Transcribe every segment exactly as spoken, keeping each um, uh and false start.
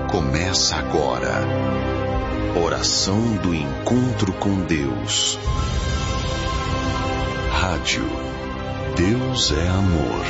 Começa agora. Oração do encontro com Deus. Rádio Deus é Amor.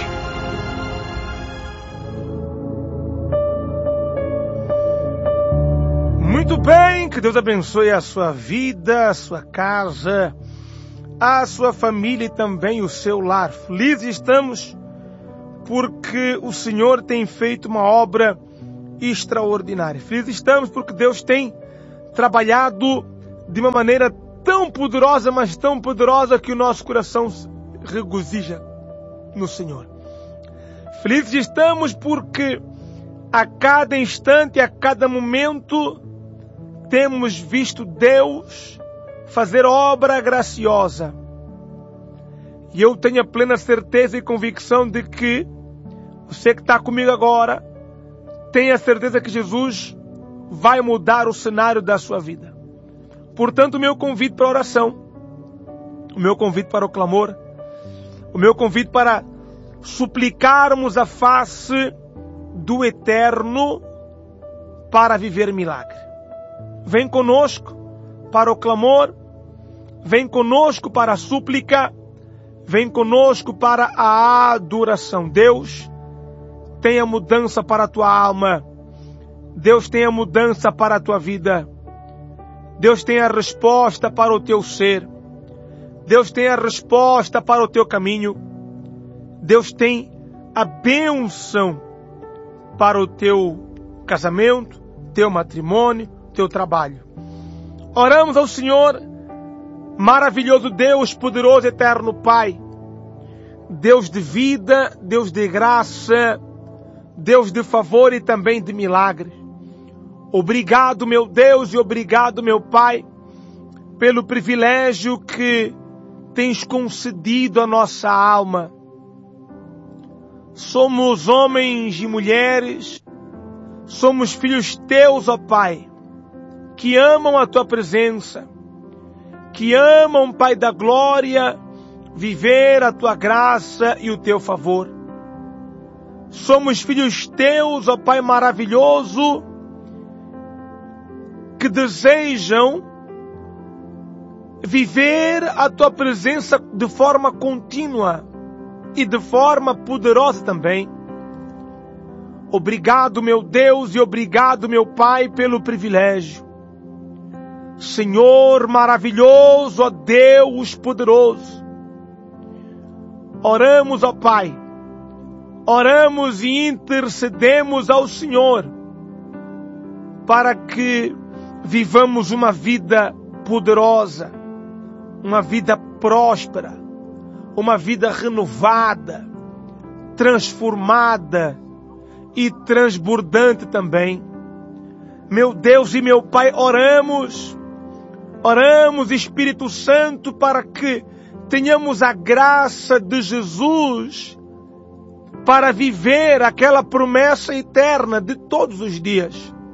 Muito bem, que Deus abençoe a sua vida, a sua casa, a sua família e também o seu lar. Felizes estamos porque o Senhor tem feito uma obra extraordinária. Felizes estamos porque Deus tem trabalhado de uma maneira tão poderosa, mas tão poderosa que o nosso coração se regozija no Senhor. Felizes estamos porque a cada instante, a cada momento, temos visto Deus fazer obra graciosa. E eu tenho a plena certeza e convicção de que você que está comigo agora tem a certeza que Jesus vai mudar o cenário da sua vida. Portanto, o meu convite para a oração, o meu convite para o clamor, o meu convite para suplicarmos a face do Eterno para viver milagre. Vem conosco para o clamor, vem conosco para a súplica, vem conosco para a adoração. Deus tem a mudança para a tua alma. Deus tem a mudança para a tua vida. Deus tem a resposta para o teu ser. Deus tem a resposta para o teu caminho. Deus tem a bênção para o teu casamento, teu matrimônio, teu trabalho. Oramos ao Senhor, maravilhoso Deus, poderoso, eterno Pai. Deus de vida, Deus de graça, Deus de favor e também de milagre. Obrigado, meu Deus, e obrigado, meu Pai, pelo privilégio que tens concedido à nossa alma. Somos homens e mulheres, somos filhos teus, ó Pai, que amam a tua presença, que amam, Pai da glória, viver a tua graça e o teu favor. Somos filhos teus, ó Pai maravilhoso, que desejam viver a tua presença de forma contínua e de forma poderosa também. Obrigado, meu Deus, e obrigado, meu Pai, pelo privilégio. Senhor maravilhoso, ó Deus poderoso, oramos, ó Pai, oramos e intercedemos ao Senhor para que vivamos uma vida poderosa, uma vida próspera, uma vida renovada, transformada e transbordante também. Meu Deus e meu Pai, oramos, oramos, Espírito Santo, para que tenhamos a graça de Jesus para viver aquela promessa eterna de todos os dias.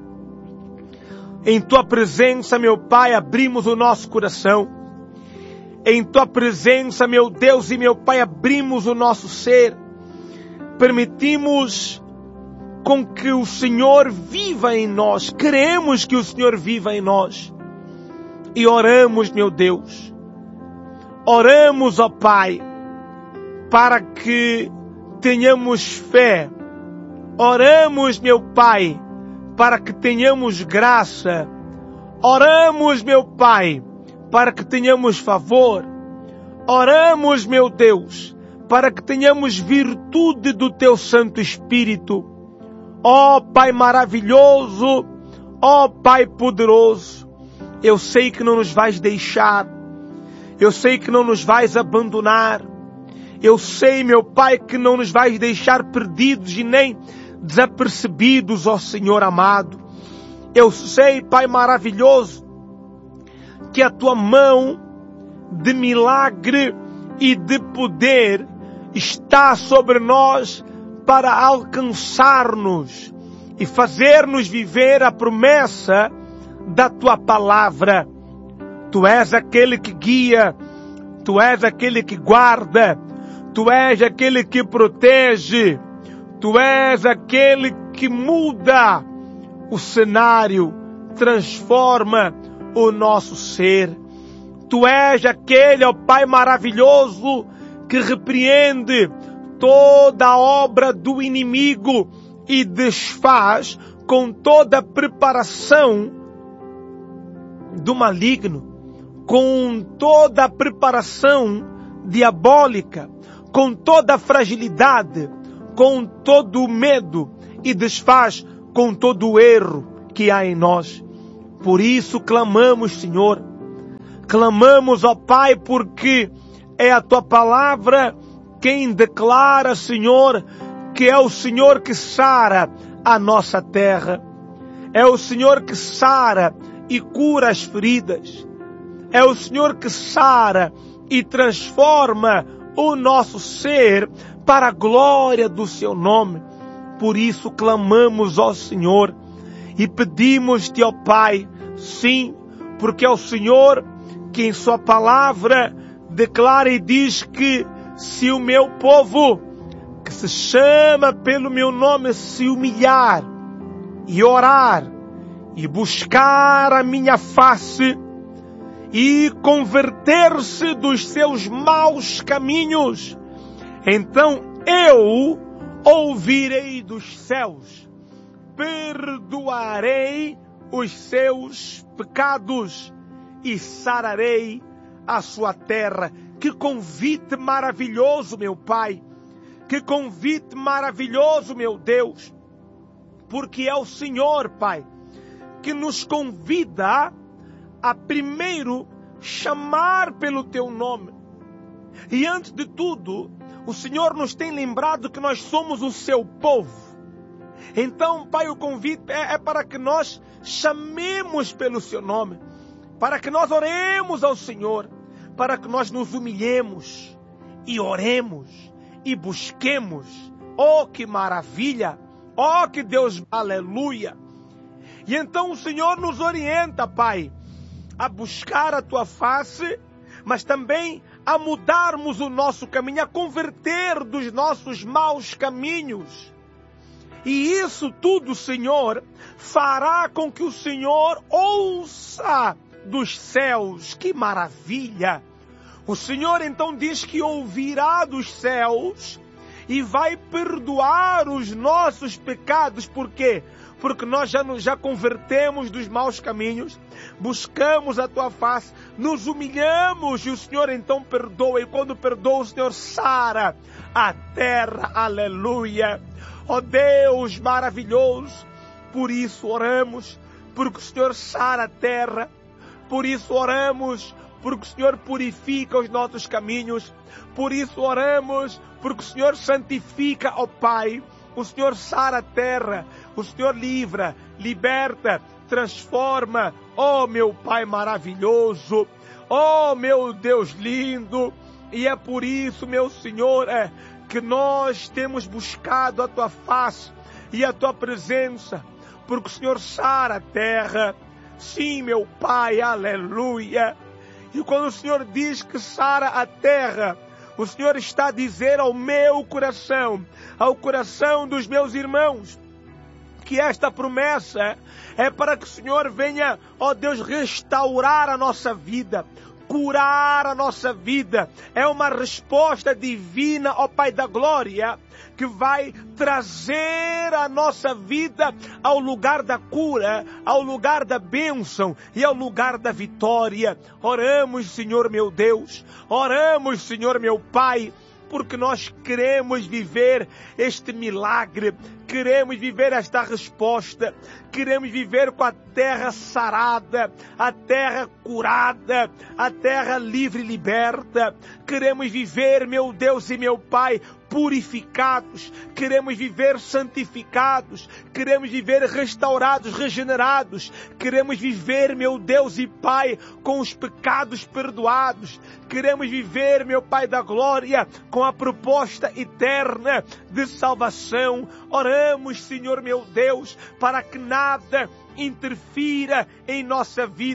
Em Tua presença, meu Pai, abrimos o nosso coração. Em Tua presença, meu Deus e meu Pai, abrimos o nosso ser. Permitimos com que o Senhor viva em nós. Queremos que o Senhor viva em nós. E oramos, meu Deus. Oramos, ó Pai, para que tenhamos fé. Oramos, meu Pai, para que tenhamos graça. Oramos, meu Pai, para que tenhamos favor. Oramos, meu Deus, para que tenhamos virtude do Teu Santo Espírito. Ó Pai maravilhoso, ó Pai poderoso, eu sei que não nos vais deixar. Eu sei que não nos vais abandonar. Eu sei, meu Pai, que não nos vais deixar perdidos e nem desapercebidos, ó Senhor amado. Eu sei, Pai maravilhoso, que a Tua mão de milagre e de poder está sobre nós para alcançar-nos e fazer-nos viver a promessa da Tua palavra. Tu és aquele que guia, Tu és aquele que guarda, Tu és aquele que protege, Tu és aquele que muda o cenário, transforma o nosso ser. Tu és aquele, ó Pai maravilhoso, que repreende toda a obra do inimigo e desfaz com toda a preparação do maligno, com toda a preparação diabólica, com toda a fragilidade, com todo o medo e desfaz com todo o erro que há em nós. Por isso clamamos, Senhor, clamamos, ó Pai, porque é a Tua palavra quem declara, Senhor, que é o Senhor que sara a nossa terra. É o Senhor que sara e cura as feridas. É o Senhor que sara e transforma o nosso ser para a glória do Seu nome. Por isso clamamos ao Senhor e pedimos-te, ó Pai, sim, porque é o Senhor que em Sua palavra declara e diz que se o meu povo, que se chama pelo meu nome, se humilhar e orar e buscar a minha face e converter-se dos seus maus caminhos, então eu ouvirei dos céus, perdoarei os seus pecados e sararei a sua terra. Que convite maravilhoso, meu Pai! Que convite maravilhoso, meu Deus! Porque é o Senhor, Pai, que nos convida a primeiro chamar pelo Teu nome. E antes de tudo, o Senhor nos tem lembrado que nós somos o Seu povo. Então, Pai, o convite é, é para que nós chamemos pelo Seu nome, para que nós oremos ao Senhor, para que nós nos humilhemos e oremos e busquemos. Oh, que maravilha! Oh, que Deus, aleluia! E então o Senhor nos orienta, Pai, a buscar a Tua face, mas também a mudarmos o nosso caminho, a converter dos nossos maus caminhos. E isso tudo, Senhor, fará com que o Senhor ouça dos céus. Que maravilha! O Senhor então diz que ouvirá dos céus e vai perdoar os nossos pecados. Por quê? Porque nós já, nos, já convertemos dos maus caminhos, buscamos a Tua face, nos humilhamos e o Senhor então perdoa. E quando perdoa, o Senhor sara a terra. Aleluia! Ó Deus maravilhoso! Por isso oramos, porque o Senhor sara a terra. Por isso oramos, porque o Senhor purifica os nossos caminhos. Por isso oramos, porque o Senhor santifica, ó Pai. O Senhor sara a terra, o Senhor livra, liberta, transforma. Ó meu Pai maravilhoso, ó meu Deus lindo. E é por isso, meu Senhor, é, que nós temos buscado a Tua face e a Tua presença, porque o Senhor sara a terra. Sim, meu Pai, aleluia. E quando o Senhor diz que sara a terra, o Senhor está a dizer ao meu coração, ao coração dos meus irmãos, que esta promessa é para que o Senhor venha, ó Deus, restaurar a nossa vida, curar a nossa vida. É uma resposta divina, ó Pai da glória, que vai trazer a nossa vida ao lugar da cura, ao lugar da bênção e ao lugar da vitória. Oramos, Senhor meu Deus, oramos, Senhor meu Pai, porque nós queremos viver este milagre, queremos viver esta resposta, queremos viver com a terra sarada, a terra curada, a terra livre e liberta. Queremos viver, meu Deus e meu Pai, purificados, queremos viver santificados, queremos viver restaurados, regenerados, queremos viver, meu Deus e Pai, com os pecados perdoados, queremos viver, meu Pai da glória, com a proposta eterna de salvação. Oramos, Senhor meu Deus, para que nada interfira em nossa vida,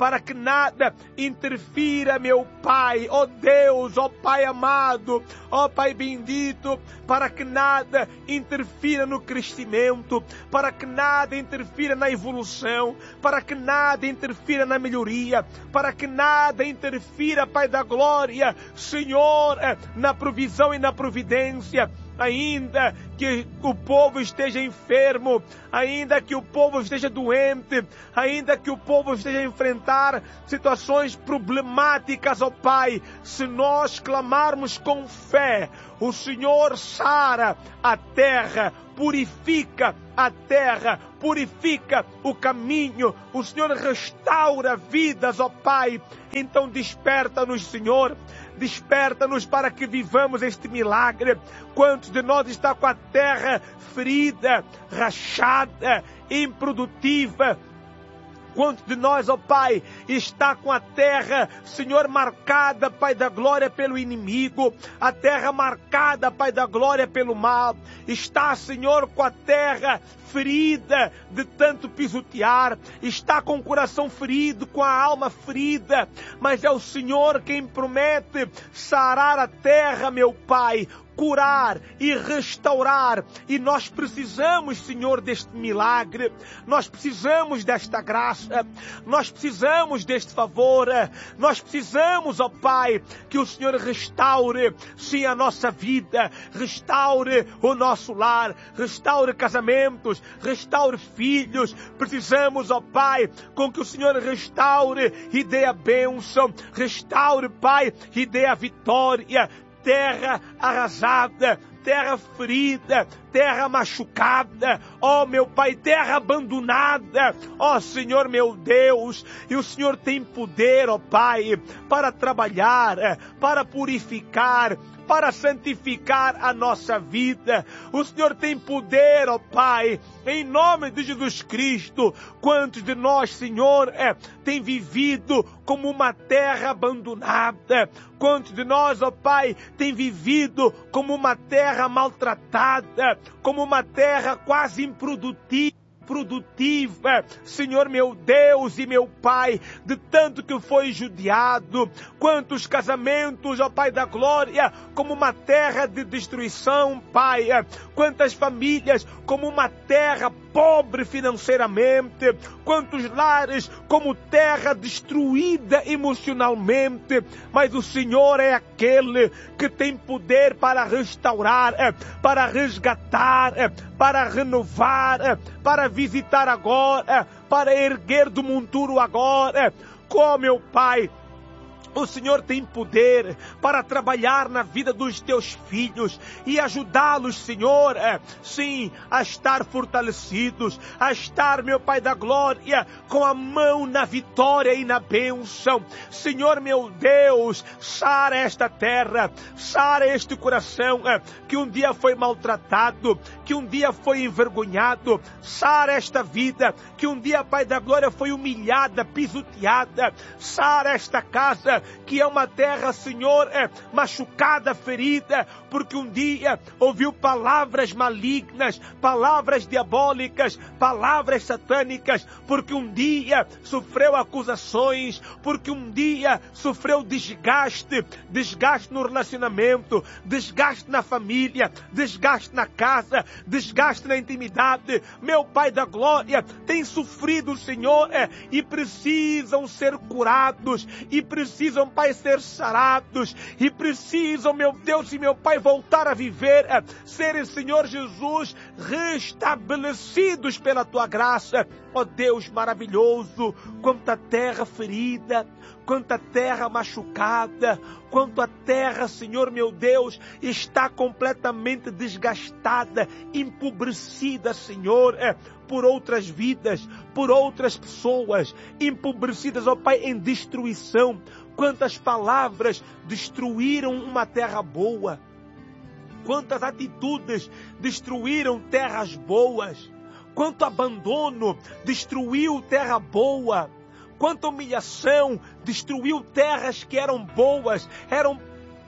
para que nada interfira, meu Pai, ó Deus, ó Pai amado, ó Pai bendito, para que nada interfira no crescimento, para que nada interfira na evolução, para que nada interfira na melhoria, para que nada interfira, Pai da glória, Senhor, na provisão e na providência. Ainda que o povo esteja enfermo, ainda que o povo esteja doente, ainda que o povo esteja a enfrentar situações problemáticas, ó Pai, se nós clamarmos com fé, o Senhor sara a terra, purifica a terra, purifica o caminho, o Senhor restaura vidas, ó Pai. Então desperta-nos, Senhor, desperta-nos para que vivamos este milagre. Quantos de nós está com a terra ferida, rachada, improdutiva? Quantos de nós, ó Pai, está com a terra, Senhor, marcada, Pai da glória, pelo inimigo, a terra marcada, Pai da glória, pelo mal, está, Senhor, com a terra ferida de tanto pisotear, está com o coração ferido, com a alma ferida, mas é o Senhor quem promete sarar a terra, meu Pai, curar e restaurar, e nós precisamos, Senhor, deste milagre, nós precisamos desta graça, nós precisamos deste favor, nós precisamos, ó Pai, que o Senhor restaure, sim, a nossa vida, restaure o nosso lar, restaure casamentos, restaure filhos, precisamos, ó Pai, com que o Senhor restaure e dê a bênção, restaure, Pai, e dê a vitória. Terra arrasada, terra ferida, terra machucada, ó meu Pai, terra abandonada, ó Senhor meu Deus, e o Senhor tem poder, ó Pai, para trabalhar, para purificar, para santificar a nossa vida. O Senhor tem poder, ó Pai, em nome de Jesus Cristo. Quantos de nós, Senhor, é, tem vivido como uma terra abandonada? Quantos de nós, ó Pai, tem vivido como uma terra maltratada, como uma terra quase improdutiva? Produtiva, Senhor meu Deus e meu Pai, de tanto que foi judiado, quantos casamentos, ó Pai da glória, como uma terra de destruição, Pai, quantas famílias como uma terra pobre financeiramente, quantos lares como terra destruída emocionalmente, mas o Senhor é aquele que tem poder para restaurar, para resgatar, para renovar, para visitar agora, para erguer do monturo agora. Como, meu Pai, o Senhor tem poder para trabalhar na vida dos teus filhos e ajudá-los, Senhor, sim, a estar fortalecidos, a estar, meu Pai da glória, com a mão na vitória e na bênção. Senhor, meu Deus, sara esta terra, sara este coração que um dia foi maltratado, que um dia foi envergonhado, sara esta vida que um dia, Pai da glória, foi humilhada, pisoteada, sara esta casa que é uma terra, Senhor, é, machucada, ferida, porque um dia ouviu palavras malignas, palavras diabólicas, palavras satânicas, porque um dia sofreu acusações, porque um dia sofreu desgaste, desgaste no relacionamento, desgaste na família, desgaste na casa, desgaste na intimidade. Meu Pai da glória, tem sofrido, Senhor, é, e precisam ser curados, e precisam, Pai, ser sarados, e precisam, meu Deus e meu Pai, voltar a viver, serem, Senhor Jesus, restabelecidos pela Tua graça. Ó Deus maravilhoso, quanta terra ferida, quanta terra machucada, quanto a terra, Senhor meu Deus, está completamente desgastada, empobrecida, Senhor, é, por outras vidas, por outras pessoas, empobrecidas, ó Pai, em destruição. Quantas palavras destruíram uma terra boa, quantas atitudes destruíram terras boas, quanto abandono destruiu terra boa, quanta humilhação destruiu terras que eram boas, eram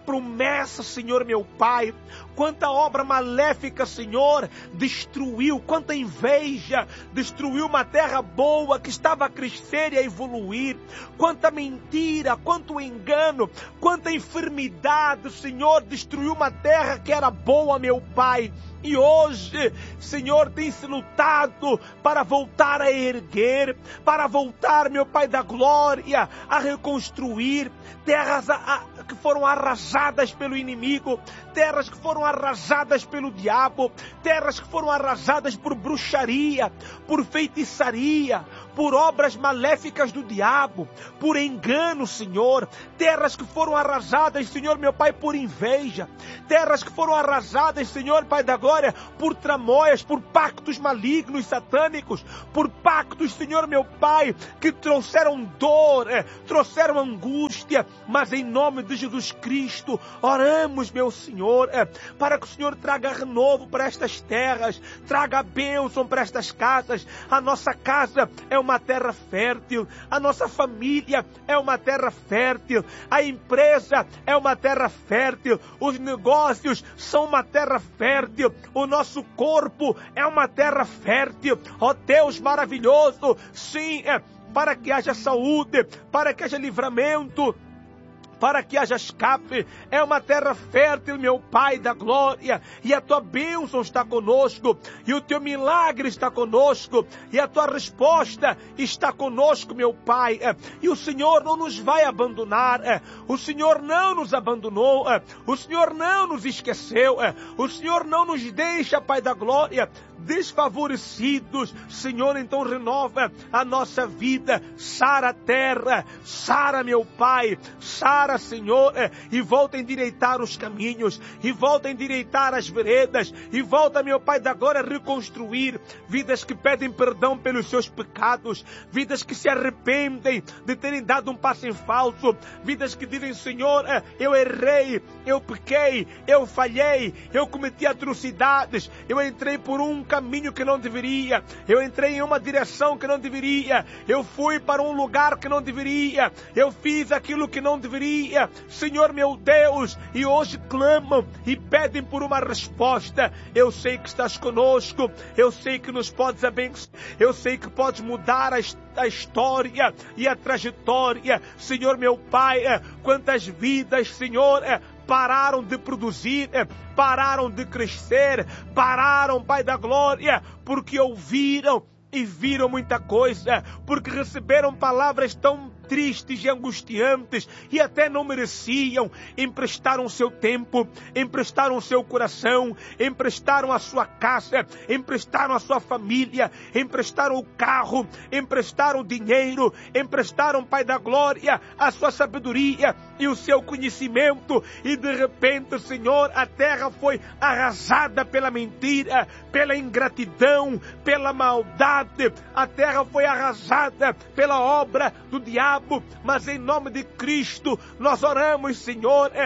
promessa, Senhor meu Pai, quanta obra maléfica, Senhor, destruiu, quanta inveja, destruiu uma terra boa que estava a crescer e a evoluir, quanta mentira, quanto engano, quanta enfermidade, Senhor, destruiu uma terra que era boa, meu Pai. E hoje, Senhor, tem-se lutado para voltar a erguer, para voltar, meu Pai da glória, a reconstruir terras a, a, que foram arrasadas pelo inimigo, terras que foram arrasadas pelo diabo, terras que foram arrasadas por bruxaria, por feitiçaria, por obras maléficas do diabo, por engano, Senhor, terras que foram arrasadas, Senhor, meu Pai, por inveja, terras que foram arrasadas, Senhor, Pai da glória, por tramóias, por pactos malignos, satânicos, por pactos, Senhor, meu Pai, que trouxeram dor, é, trouxeram angústia, mas em nome de Jesus Cristo, oramos, meu Senhor, é, para que o Senhor traga renovo para estas terras, traga bênção para estas casas. A nossa casa é uma terra fértil, a nossa família é uma terra fértil, a empresa é uma terra fértil, os negócios são uma terra fértil, o nosso corpo é uma terra fértil. Ó Deus maravilhoso, sim, é, para que haja saúde, para que haja livramento, para que haja escape, é uma terra fértil, meu Pai da glória, e a tua bênção está conosco, e o teu milagre está conosco, e a tua resposta está conosco, meu Pai, e o Senhor não nos vai abandonar, o Senhor não nos abandonou, o Senhor não nos esqueceu, o Senhor não nos deixa, Pai da glória, desfavorecidos. Senhor, então renova a nossa vida, sara a terra, sara, meu Pai, sara, Senhor, e volta a endireitar os caminhos, e volta a endireitar as veredas, e volta, meu Pai da glória, a reconstruir vidas que pedem perdão pelos seus pecados, vidas que se arrependem de terem dado um passo em falso, vidas que dizem, Senhor, eu errei, eu pequei, eu falhei, eu cometi atrocidades, eu entrei por um caminho que não deveria, eu entrei em uma direção que não deveria, eu fui para um lugar que não deveria, eu fiz aquilo que não deveria, Senhor meu Deus, e hoje clamam e pedem por uma resposta. Eu sei que estás conosco, eu sei que nos podes abençoar, eu sei que podes mudar a, a história e a trajetória, Senhor meu Pai, quantas vidas, Senhor, pararam de produzir, pararam de crescer, pararam, Pai da glória, porque ouviram e viram muita coisa, porque receberam palavras tão tristes e angustiantes e até não mereciam, emprestaram o seu tempo, emprestaram o seu coração, emprestaram a sua casa, emprestaram a sua família, emprestaram o carro, emprestaram o dinheiro, emprestaram, Pai da glória, a sua sabedoria e o seu conhecimento, e de repente, Senhor, a terra foi arrasada pela mentira, pela ingratidão, pela maldade, a terra foi arrasada pela obra do diabo. Mas em nome de Cristo nós oramos, Senhor, é,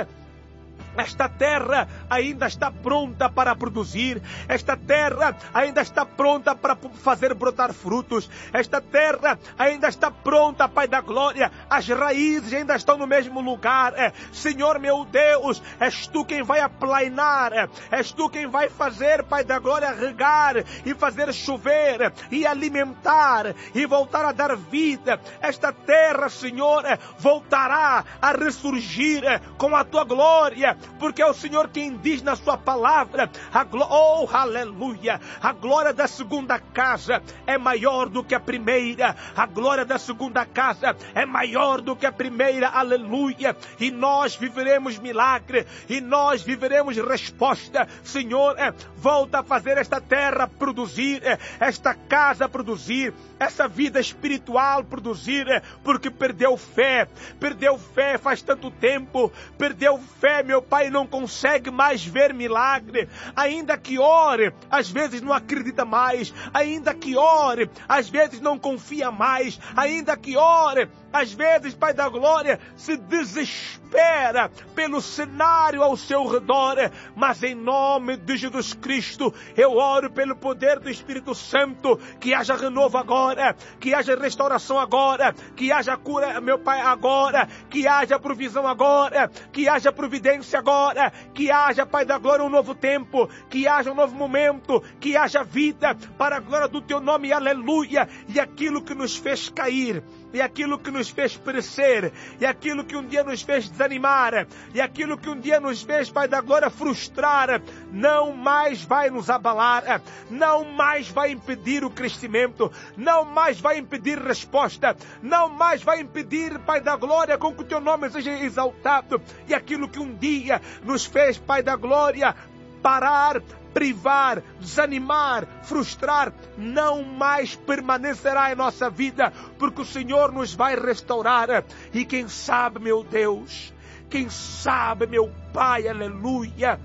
esta terra ainda está pronta para produzir, esta terra ainda está pronta para fazer brotar frutos, esta terra ainda está pronta, Pai da glória, as raízes ainda estão no mesmo lugar. É, Senhor meu Deus, és tu quem vai aplainar, é, és tu quem vai fazer, Pai da glória, regar e fazer chover é, e alimentar e voltar a dar vida. Esta terra, Senhor, é, voltará a ressurgir é, com a tua glória, porque é o Senhor quem diz na sua palavra, a gló- oh, aleluia, a glória da segunda casa é maior do que a primeira, a glória da segunda casa é maior do que a primeira, aleluia, e nós viveremos milagre, e nós viveremos resposta. Senhor, é, volta a fazer esta terra produzir, é, esta casa produzir, essa vida espiritual produzir, é, porque perdeu fé, perdeu fé faz tanto tempo, perdeu fé, meu Pai, não consegue mais ver milagre, ainda que ore, às vezes não acredita mais, ainda que ore, às vezes não confia mais, ainda que ore, às vezes, Pai da glória, se desespera pelo cenário ao seu redor, mas em nome de Jesus Cristo, eu oro pelo poder do Espírito Santo, que haja renovo agora, que haja restauração agora, que haja cura, meu Pai, agora, que haja provisão agora, que haja providência agora, que haja, Pai da glória, um novo tempo, que haja um novo momento, que haja vida para a glória do Teu nome, aleluia. E aquilo que nos fez cair, e aquilo que nos fez perecer, e aquilo que um dia nos fez desanimar, e aquilo que um dia nos fez, Pai da glória, frustrar, não mais vai nos abalar, não mais vai impedir o crescimento, não mais vai impedir resposta, não mais vai impedir, Pai da glória, com que o Teu nome seja exaltado. E aquilo que um dia nos fez, Pai da glória, parar, privar, desanimar, frustrar, não mais permanecerá em nossa vida, porque o Senhor nos vai restaurar. E quem sabe, meu Deus, quem sabe, meu Pai, aleluia,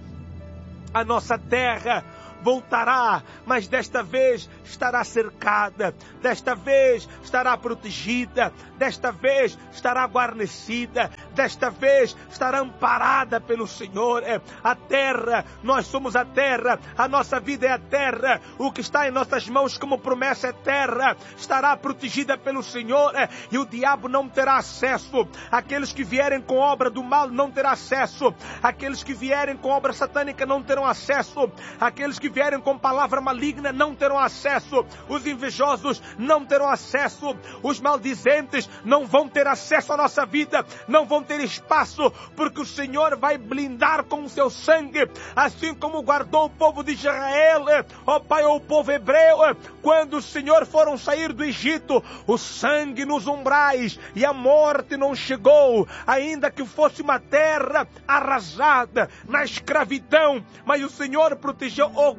a nossa terra voltará, mas desta vez estará cercada, desta vez estará protegida, desta vez estará guarnecida, desta vez estará amparada pelo Senhor. A terra, nós somos a terra, a nossa vida é a terra, o que está em nossas mãos como promessa é terra, estará protegida pelo Senhor, e o diabo não terá acesso. Aqueles que vierem com obra do mal não terão acesso, aqueles que vierem com obra satânica não terão acesso, aqueles que vierem com palavra maligna não terão acesso, os invejosos não terão acesso, os maldizentes não vão ter acesso à nossa vida, não vão ter espaço, porque o Senhor vai blindar com o seu sangue, assim como guardou o povo de Israel, ó Pai, ou o povo hebreu, quando o Senhor foram sair do Egito, o sangue nos umbrais, e a morte não chegou, ainda que fosse uma terra arrasada, na escravidão, mas o Senhor protegeu. Oh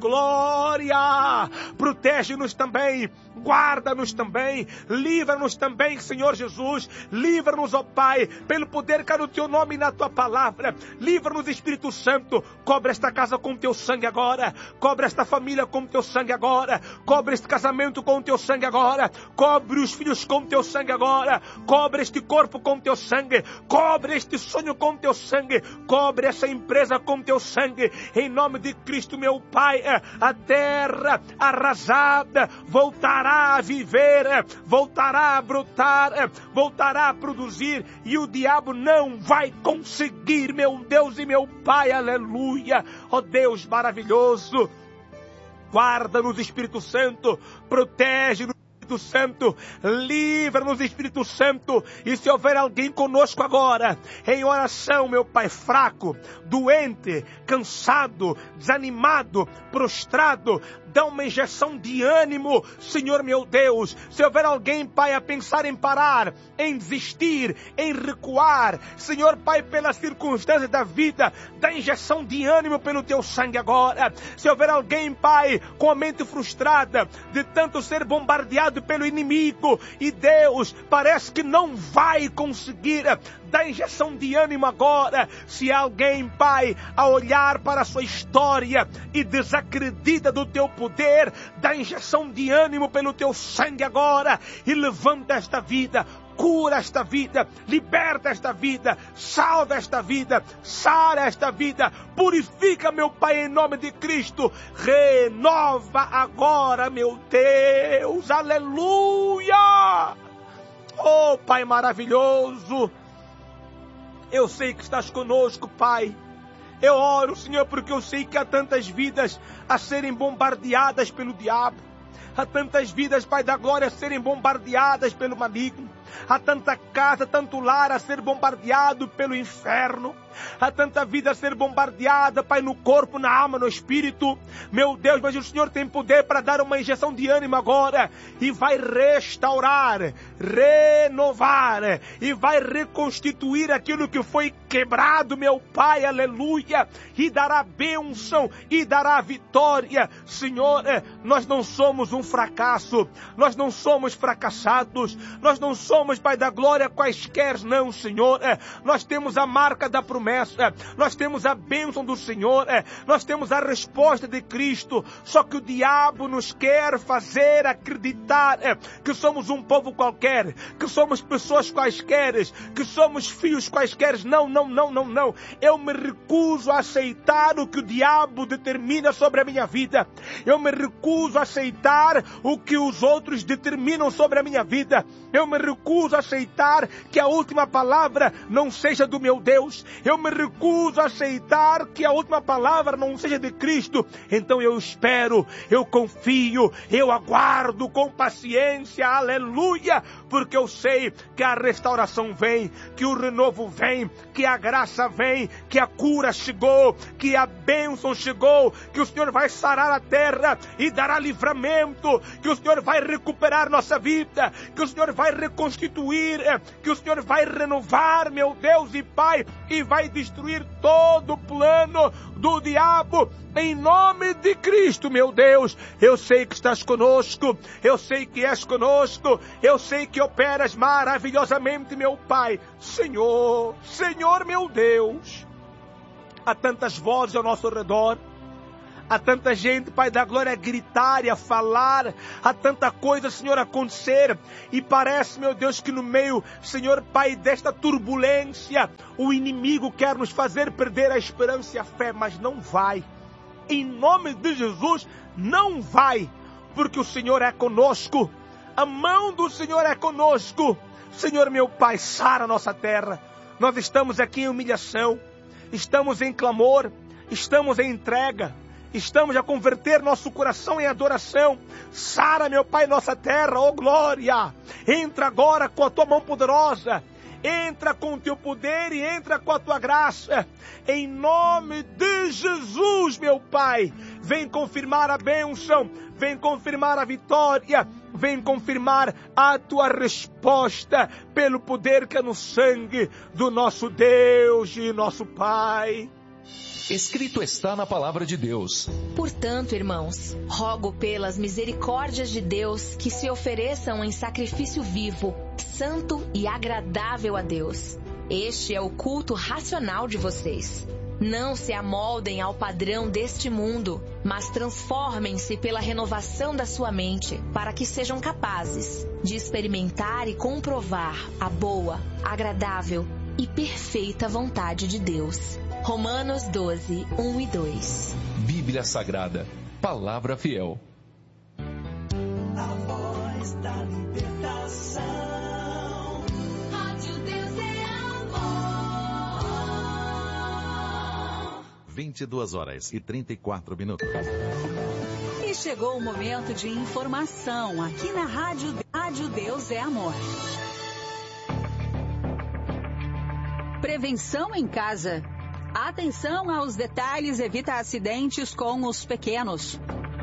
glória, protege-nos também, guarda-nos também, livra-nos também, Senhor Jesus, livra-nos, ó Pai, pelo poder que há no Teu nome e na Tua palavra, livra-nos, Espírito Santo, cobre esta casa com Teu sangue agora, cobre esta família com Teu sangue agora, cobre este casamento com Teu sangue agora, cobre os filhos com Teu sangue agora, cobre este corpo com Teu sangue, cobre este sonho com Teu sangue, cobre essa empresa com Teu sangue, em nome de Cristo, meu Pai. A terra arrasada voltará a viver, voltará a brotar, voltará a produzir, e o diabo não vai conseguir, meu Deus e meu Pai, aleluia. Ó Deus maravilhoso, guarda-nos, Espírito Santo, protege-nos, Espírito Santo, livra-nos, Espírito Santo. E se houver alguém conosco agora, em oração, meu Pai, fraco, doente, cansado, desanimado, prostrado, dá uma injeção de ânimo, Senhor meu Deus. Se houver alguém, Pai, a pensar em parar, em desistir, em recuar, Senhor Pai, pelas circunstâncias da vida, dá injeção de ânimo pelo Teu sangue agora. Se houver alguém, Pai, com a mente frustrada, de tanto ser bombardeado pelo inimigo, e Deus, parece que não vai conseguir, dá injeção de ânimo agora. Se há alguém, Pai, a olhar para a sua história e desacredita do Teu poder, dá injeção de ânimo pelo Teu sangue agora, e levanta esta vida, cura esta vida, liberta esta vida, salva esta vida, sara esta vida, purifica, meu Pai, em nome de Cristo, renova agora, meu Deus, aleluia. Oh Pai maravilhoso, eu sei que estás conosco, Pai. Eu oro, Senhor, porque eu sei que há tantas vidas a serem bombardeadas pelo diabo. Há tantas vidas, Pai da glória, a serem bombardeadas pelo maligno. Há tanta casa, tanto lar a ser bombardeado pelo inferno. Há tanta vida a ser bombardeada, Pai, no corpo, na alma, no espírito. Meu Deus, mas o Senhor tem poder para dar uma injeção de ânimo agora. E vai restaurar, renovar, e vai reconstituir aquilo que foi quebrado, meu Pai, aleluia. E dará bênção, e dará vitória. Senhor, nós não somos um fracasso. Nós não somos fracassados. Nós não somos somos, Pai da glória, quaisquer não, Senhor. É, nós temos a marca da promessa, é, nós temos a bênção do Senhor, é, nós temos a resposta de Cristo. Só que o diabo nos quer fazer acreditar é, que somos um povo qualquer, que somos pessoas quaisquer, que somos filhos quaisquer. Não, não, não, não, não. Eu me recuso a aceitar o que o diabo determina sobre a minha vida. Eu me recuso a aceitar o que os outros determinam sobre a minha vida. Eu me recuso a aceitar que a última palavra não seja do meu Deus. Eu me recuso a aceitar que a última palavra não seja de Cristo. Então eu espero, eu confio, eu aguardo com paciência, aleluia, porque eu sei que a restauração vem, que o renovo vem, que a graça vem, que a cura chegou, que a bênção chegou, que o Senhor vai sarar a terra e dará livramento, que o Senhor vai recuperar nossa vida, que o Senhor vai reconstituir, que o Senhor vai renovar, meu Deus e Pai, e vai destruir todo o plano do diabo, em nome de Cristo, meu Deus. Eu sei que estás conosco, eu sei que és conosco, eu sei que operas maravilhosamente, meu Pai. Senhor, Senhor meu Deus, há tantas vozes ao nosso redor, há tanta gente, Pai da glória, a gritar e a falar, há tanta coisa, Senhor, a acontecer, e parece, meu Deus, que no meio, Senhor, Pai, desta turbulência, o inimigo quer nos fazer perder a esperança e a fé, mas não vai. Em nome de Jesus, não vai, porque o Senhor é conosco, a mão do Senhor é conosco. Senhor meu Pai, sara a nossa terra. Nós estamos aqui em humilhação, estamos em clamor, estamos em entrega, estamos a converter nosso coração em adoração. Sara, meu Pai, nossa terra, oh glória. Entra agora com a tua mão poderosa, entra com o teu poder e entra com a tua graça. Em nome de Jesus, meu Pai, vem confirmar a bênção, vem confirmar a vitória, vem confirmar a tua resposta pelo poder que é no sangue do nosso Deus e nosso Pai. Escrito está na palavra de Deus. Portanto, irmãos, rogo pelas misericórdias de Deus que se ofereçam em sacrifício vivo, santo e agradável a Deus. Este é o culto racional de vocês. Não se amoldem ao padrão deste mundo, mas transformem-se pela renovação da sua mente, para que sejam capazes de experimentar e comprovar a boa, agradável e perfeita vontade de Deus. Romanos doze, um e dois. Bíblia Sagrada, Palavra Fiel. A voz da libertação. Rádio Deus é amor. vinte e duas horas e trinta e quatro minutos. E chegou o momento de informação aqui na Rádio, Rádio Deus é Amor. Prevenção em casa. Atenção aos detalhes, evita acidentes com os pequenos.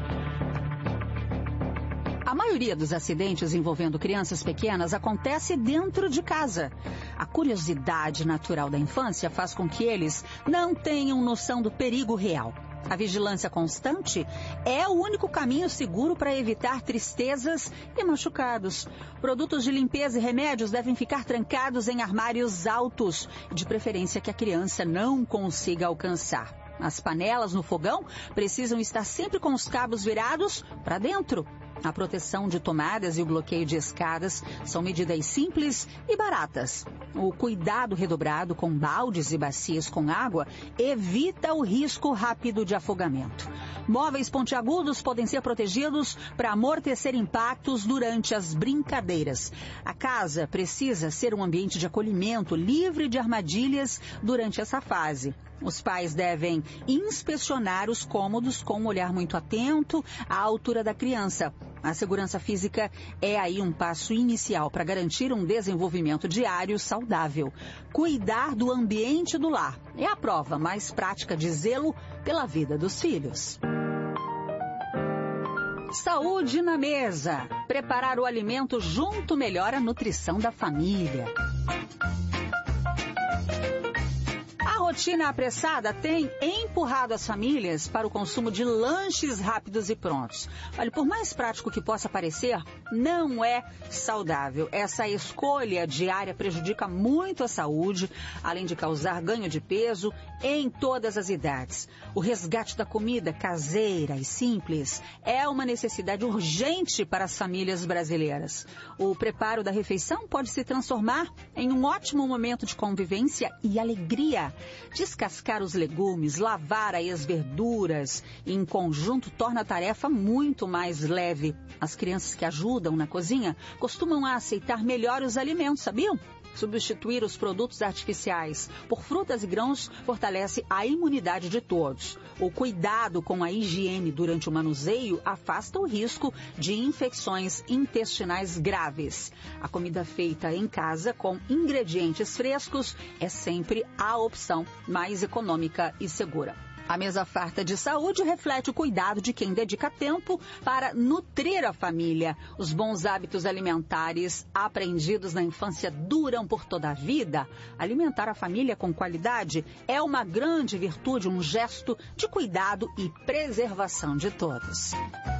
A maioria dos acidentes envolvendo crianças pequenas acontece dentro de casa. A curiosidade natural da infância faz com que eles não tenham noção do perigo real. A vigilância constante é o único caminho seguro para evitar tristezas e machucados. Produtos de limpeza e remédios devem ficar trancados em armários altos, de preferência que a criança não consiga alcançar. As panelas no fogão precisam estar sempre com os cabos virados para dentro. A proteção de tomadas e o bloqueio de escadas são medidas simples e baratas. O cuidado redobrado com baldes e bacias com água evita o risco rápido de afogamento. Móveis pontiagudos podem ser protegidos para amortecer impactos durante as brincadeiras. A casa precisa ser um ambiente de acolhimento, livre de armadilhas durante essa fase. Os pais devem inspecionar os cômodos com um olhar muito atento à altura da criança. A segurança física é aí um passo inicial para garantir um desenvolvimento diário saudável. Cuidar do ambiente do lar é a prova mais prática de zelo pela vida dos filhos. Saúde na mesa. Preparar o alimento junto melhora a nutrição da família. A rotina apressada tem empurrado as famílias para o consumo de lanches rápidos e prontos. Olha, por mais prático que possa parecer, não é saudável. Essa escolha diária prejudica muito a saúde, além de causar ganho de peso em todas as idades. O resgate da comida caseira e simples é uma necessidade urgente para as famílias brasileiras. O preparo da refeição pode se transformar em um ótimo momento de convivência e alegria. Descascar os legumes, lavar aí as verduras em conjunto torna a tarefa muito mais leve. As crianças que ajudam na cozinha costumam aceitar melhor os alimentos, sabiam? Substituir os produtos artificiais por frutas e grãos fortalece a imunidade de todos. O cuidado com a higiene durante o manuseio afasta o risco de infecções intestinais graves. A comida feita em casa com ingredientes frescos é sempre a opção mais econômica e segura. A mesa farta de saúde reflete o cuidado de quem dedica tempo para nutrir a família. Os bons hábitos alimentares aprendidos na infância duram por toda a vida. Alimentar a família com qualidade é uma grande virtude, um gesto de cuidado e preservação de todos.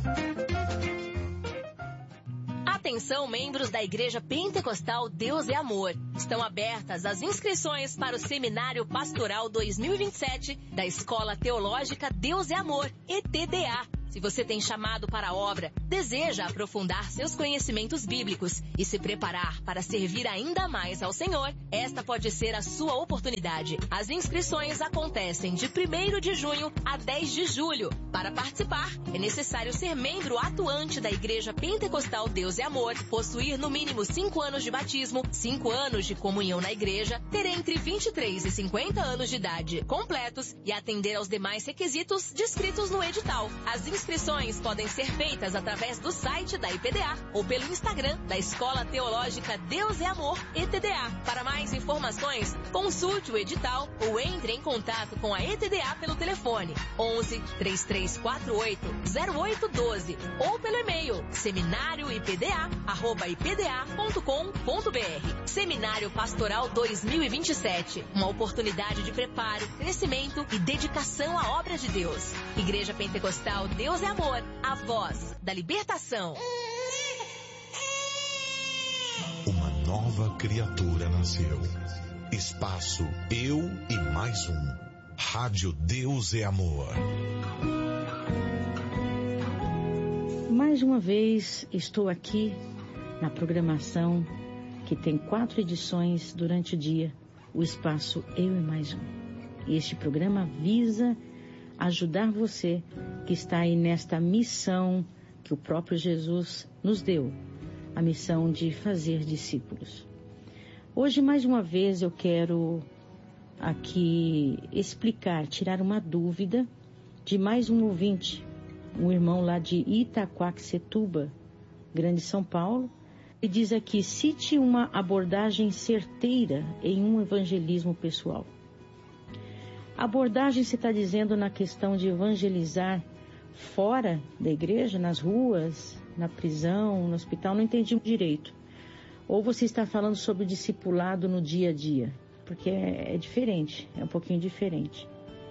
Atenção, membros da Igreja Pentecostal Deus é Amor. Estão abertas as inscrições para o Seminário Pastoral dois mil e vinte e sete da Escola Teológica Deus é Amor, E T D A. Se você tem chamado para a obra, deseja aprofundar seus conhecimentos bíblicos e se preparar para servir ainda mais ao Senhor, esta pode ser a sua oportunidade. As inscrições acontecem de primeiro de junho a dez de julho. Para participar, é necessário ser membro atuante da Igreja Pentecostal Deus é Amor, possuir no mínimo cinco anos de batismo, cinco anos de comunhão na igreja, ter entre vinte e três e cinquenta anos de idade completos e atender aos demais requisitos descritos no edital. As inscrições podem ser feitas através do site da I P D A ou pelo Instagram da Escola Teológica Deus é Amor, E T D A. Para mais informações, consulte o edital ou entre em contato com a E T D A pelo telefone onze, três três quatro oito, zero oito um dois ou pelo e-mail seminário i p d a arroba i p d a ponto com ponto b r. Seminário Pastoral dois mil e vinte e sete, uma oportunidade de preparo, crescimento e dedicação à obra de Deus. Igreja Pentecostal Deus é Amor, a voz da libertação. Uma nova criatura nasceu. Espaço Eu e Mais Um. Rádio Deus é Amor. Mais uma vez estou aqui na programação que tem quatro edições durante o dia, o Espaço Eu e Mais Um. Este programa visa ajudar você que está aí nesta missão que o próprio Jesus nos deu, a missão de fazer discípulos. Hoje, mais uma vez, eu quero aqui explicar, tirar uma dúvida de mais um ouvinte, um irmão lá de Itaquaquecetuba, Grande São Paulo, e diz aqui: cite uma abordagem certeira em um evangelismo pessoal. Abordagem, você está dizendo na questão de evangelizar fora da igreja, nas ruas, na prisão, no hospital? Não entendi direito. Ou você está falando sobre o discipulado no dia a dia? Porque é, é diferente, é um pouquinho diferente.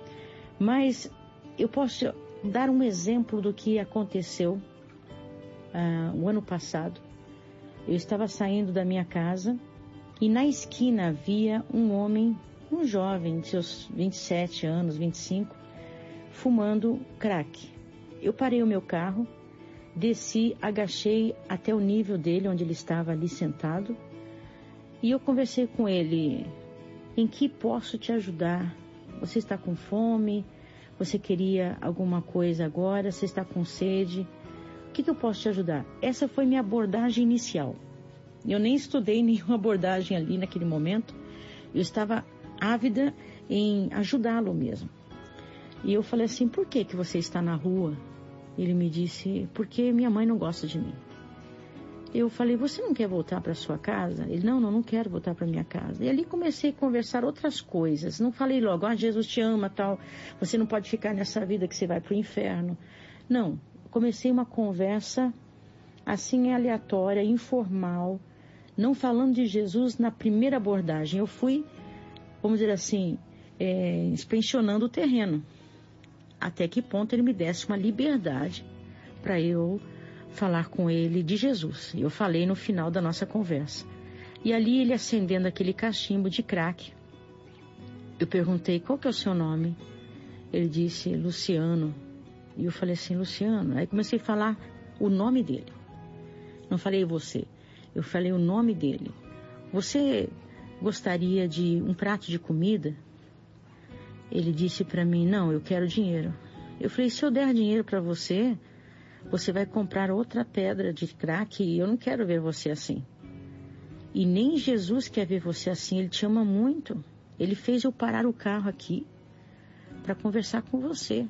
Mas eu posso dar um exemplo do que aconteceu uh, o ano passado. Eu estava saindo da minha casa e na esquina havia um homem, um jovem de seus vinte e sete anos, vinte e cinco, fumando crack. Eu parei o meu carro, desci, agachei até o nível dele, onde ele estava ali sentado, e eu conversei com ele: em que posso te ajudar? Você está com fome? Você queria alguma coisa agora? Você está com sede? O que, que eu posso te ajudar? Essa foi minha abordagem inicial. Eu nem estudei nenhuma abordagem ali naquele momento. Eu estava ávida em ajudá-lo mesmo. E eu falei assim: por que que você está na rua? Ele me disse: porque minha mãe não gosta de mim. Eu falei: você não quer voltar para sua casa? Ele: não, não, não quero voltar para minha casa. E ali comecei a conversar outras coisas. Não falei logo: ah, Jesus te ama, tal. Você não pode ficar nessa vida que você vai para o inferno. Não. Comecei uma conversa assim aleatória, informal, não falando de Jesus na primeira abordagem. Eu fui, vamos dizer assim, é, inspecionando o terreno. Até que ponto ele me desse uma liberdade para eu falar com ele de Jesus. Eu falei no final da nossa conversa. E ali ele acendendo aquele cachimbo de crack. Eu perguntei, qual que é o seu nome? Ele disse, Luciano. E eu falei assim, Luciano. Aí comecei a falar o nome dele. Não falei você. Eu falei o nome dele. Você gostaria de um prato de comida? Ele disse para mim, não, eu quero dinheiro. Eu falei, se eu der dinheiro para você, você vai comprar outra pedra de crack e eu não quero ver você assim. E nem Jesus quer ver você assim, ele te ama muito. Ele fez eu parar o carro aqui para conversar com você.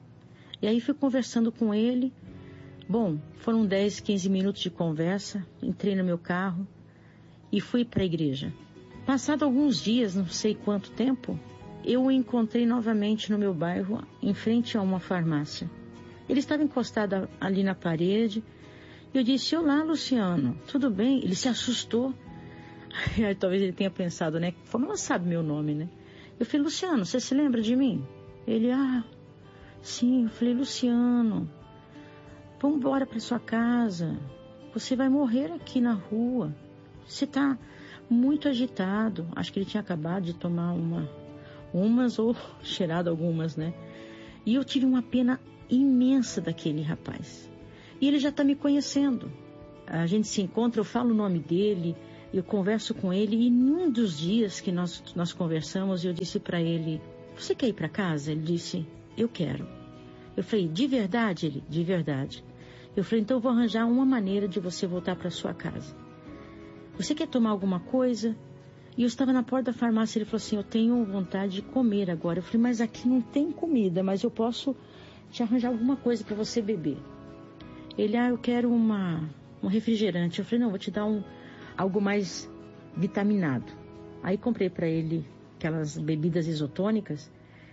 E aí fui conversando com ele. Bom, foram dez, quinze minutos de conversa, entrei no meu carro e fui para a igreja. Passado alguns dias, não sei quanto tempo, eu o encontrei novamente no meu bairro, em frente a uma farmácia. Ele estava encostado ali na parede. Eu disse, olá, Luciano, tudo bem? Ele se assustou. Aí, talvez ele tenha pensado, né? Como ela sabe meu nome, né? Eu falei, Luciano, você se lembra de mim? Ele, ah, sim. Eu falei, Luciano, vamos embora para sua casa. Você vai morrer aqui na rua. Você está muito agitado. Acho que ele tinha acabado de tomar uma... umas ou cheirado algumas, né? E eu tive uma pena imensa daquele rapaz. E ele já está me conhecendo. A gente se encontra, eu falo o nome dele, eu converso com ele, e num dos dias que nós, nós conversamos, eu disse para ele, você quer ir para casa? Ele disse, eu quero. Eu falei, de verdade? Ele, de verdade. Eu falei, então eu vou arranjar uma maneira de você voltar para sua casa. Você quer tomar alguma coisa? E eu estava na porta da farmácia, ele falou assim, eu tenho vontade de comer agora. Eu falei, mas aqui não tem comida, mas eu posso te arranjar alguma coisa para você beber. Ele, ah, eu quero uma, um refrigerante. Eu falei, não, vou te dar um, algo mais vitaminado. Aí comprei para ele aquelas bebidas isotônicas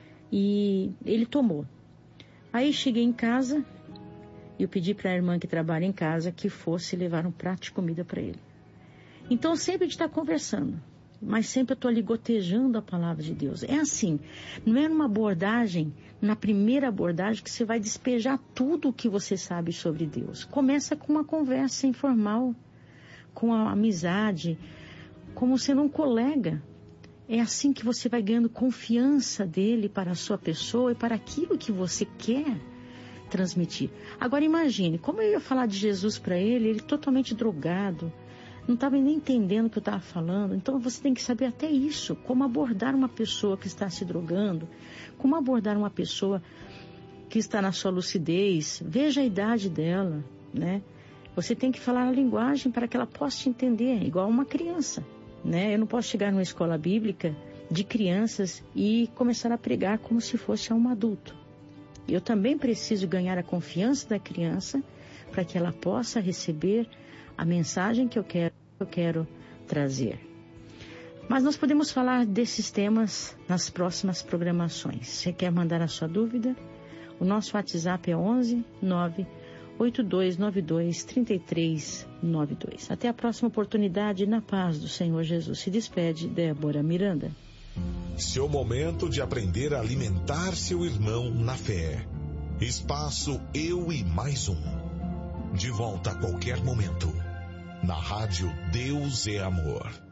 e ele tomou. Aí cheguei em casa e eu pedi para a irmã que trabalha em casa que fosse levar um prato de comida para ele. Então sempre a gente está conversando, mas sempre eu estou ali gotejando a palavra de Deus. É assim, não é numa abordagem, na primeira abordagem que você vai despejar tudo o que você sabe sobre Deus. Começa com uma conversa informal, com a amizade, como sendo um colega. É assim que você vai ganhando confiança dele para a sua pessoa e para aquilo que você quer transmitir. Agora imagine, como eu ia falar de Jesus para ele, ele totalmente drogado, não estava nem entendendo o que eu estava falando. Então você tem que saber até isso, como abordar uma pessoa que está se drogando, como abordar uma pessoa que está na sua lucidez. Veja a idade dela, né? Você tem que falar a linguagem para que ela possa te entender, igual uma criança, né? Eu não posso chegar numa escola bíblica de crianças e começar a pregar como se fosse a um adulto. Eu também preciso ganhar a confiança da criança para que ela possa receber a mensagem que eu quero, eu quero trazer. Mas nós podemos falar desses temas nas próximas programações. Você quer mandar a sua dúvida? O nosso WhatsApp é onze nove oito dois nove dois três três nove dois. Até a próxima oportunidade, na paz do Senhor Jesus. Se despede, Débora Miranda. Seu momento de aprender a alimentar seu irmão na fé. Espaço Eu e Mais Um. De volta a qualquer momento. Na rádio Deus é Amor.